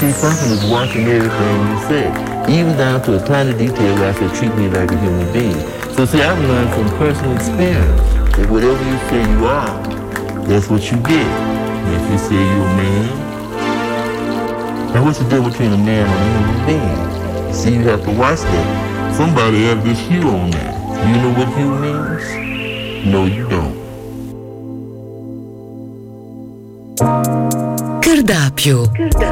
See, something is watching everything you say, even down to a tiny detail where I said, treat me like a human being. So see, I've learned from personal experience that whatever you say you are, that's what you get. And if you say you're a man, now what's the difference between a man and a human being? See, you have to watch that. Somebody added this hue on that. You know what hue means? No, you don't. Cardápio.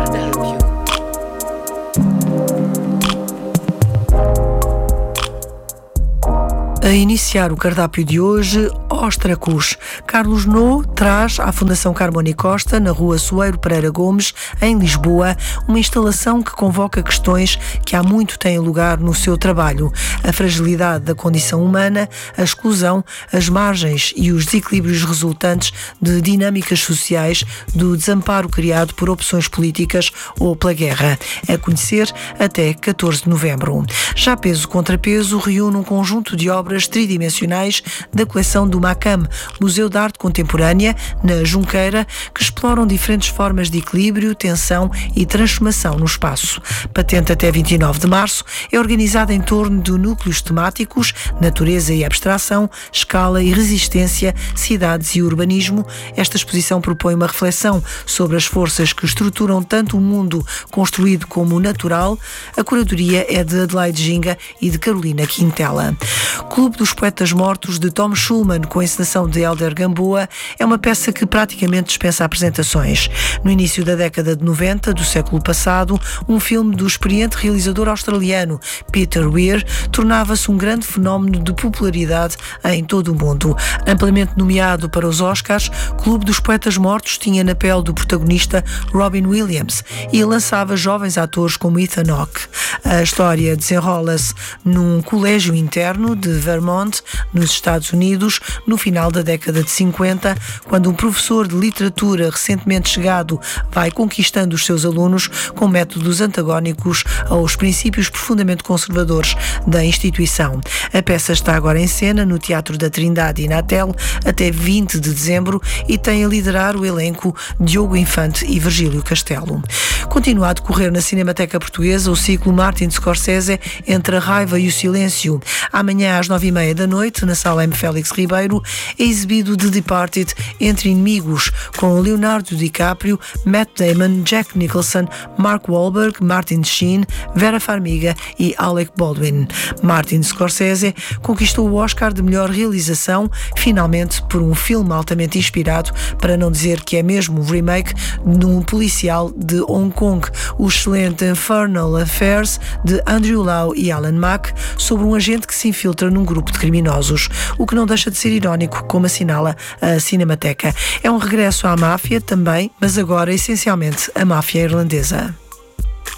A iniciar o cardápio de hoje, Óstracos. Carlos No traz à Fundação Carbone Costa, na rua Soeiro Pereira Gomes, em Lisboa, uma instalação que convoca questões que há muito têm lugar no seu trabalho. A fragilidade da condição humana, a exclusão, as margens e os desequilíbrios resultantes de dinâmicas sociais do desamparo criado por opções políticas ou pela guerra. A conhecer até 14 de novembro. Já Peso contra Peso reúne um conjunto de obras tridimensionais da coleção do MACAM, Museu de Arte Contemporânea, na Junqueira, que exploram diferentes formas de equilíbrio, tensão e transformação no espaço. Patente até 29 de março, é organizada em torno de núcleos temáticos, natureza e abstração, escala e resistência, cidades e urbanismo. Esta exposição propõe uma reflexão sobre as forças que estruturam tanto o mundo construído como o natural. A curadoria é de Adelaide Ginga e de Carolina Quintela. Clube dos Poetas Mortos, de Tom Schulman, com a encenação de Hélder Gamboa, é uma peça que praticamente dispensa apresentações. No início da década de 90 do século passado, um filme do experiente realizador australiano Peter Weir tornava-se um grande fenómeno de popularidade em todo o mundo. Amplamente nomeado para os Oscars, Clube dos Poetas Mortos tinha na pele do protagonista Robin Williams e lançava jovens atores como Ethan Hawke. A história desenrola-se num colégio interno de Vermont, nos Estados Unidos, no final da década de 50, quando um professor de literatura recentemente chegado vai conquistando os seus alunos com métodos antagónicos aos princípios profundamente conservadores da instituição. A peça está agora em cena no Teatro da Trindade e Natel até 20 de dezembro e tem a liderar o elenco Diogo Infante e Virgílio Castelo. Continua a decorrer na Cinemateca Portuguesa o ciclo Martin Scorsese Entre a Raiva e o Silêncio. Amanhã às 9h30 da noite, na Sala M. Félix Ribeiro, é exibido The Departed Entre Inimigos, com Leonardo DiCaprio, Matt Damon, Jack Nicholson, Mark Wahlberg, Martin Sheen, Vera Farmiga e Alec Baldwin. Martin Scorsese conquistou o Oscar de melhor realização, finalmente por um filme altamente inspirado, para não dizer que é mesmo um remake, num policial de Hong Kong, o excelente Infernal Affairs de Andrew Lau e Alan Mack, sobre um agente que se infiltra num grupo de criminosos, o que não deixa de ser irónico, como assinala a Cinemateca. É um regresso à máfia também, mas agora essencialmente a máfia irlandesa.